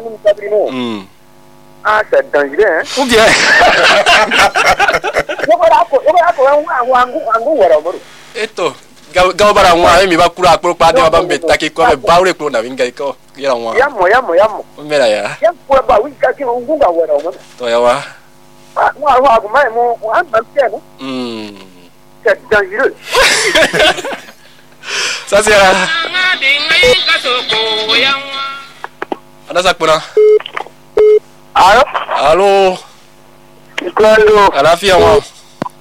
Ah, c'est dangereux, hein? Ou bien. Eto. Gaw bara ngwa mi ba kura akporo pa de ba mbe taki ko be bawre ko na winga ko gira ngwa. Yamo. Mera ya. Yam ko ba wi ka ki ungunga wera mo. To ya wa. Wa ko mai mo an ba tieno. C'est dangereux. Ça c'est là. Ada sakpona. Allô? Allô. Allô. Alafia wa.